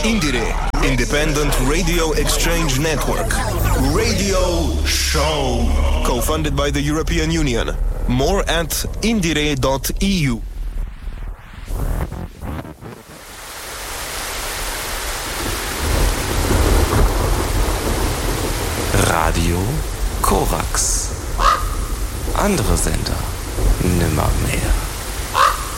Indire, Independent Radio Exchange Network. Radio Show. Co-funded by the European Union. More at indire.eu. Radio Korax. Andere Sender nimmermehr.